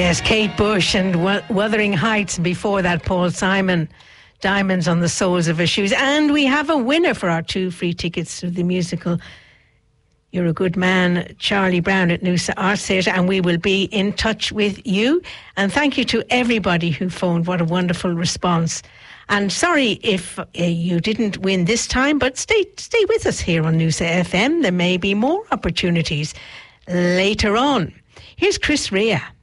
Yes, Kate Bush and Wuthering Heights. Before that, Paul Simon, Diamonds on the Soles of Her Shoes. And we have a winner for our 2 free tickets to the musical You're a Good Man, Charlie Brown at Noosa Arts Theatre, and we will be in touch with you. And thank you to everybody who phoned. What a wonderful response. And sorry if you didn't win this time, but stay with us here on Noosa FM. There may be more opportunities later on. Here's Chris Rea.